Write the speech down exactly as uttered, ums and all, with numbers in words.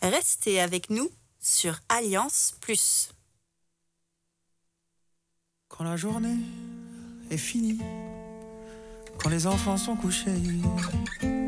Restez avec nous sur Alliance Plus. Quand la journée est finie, quand les enfants sont couchés,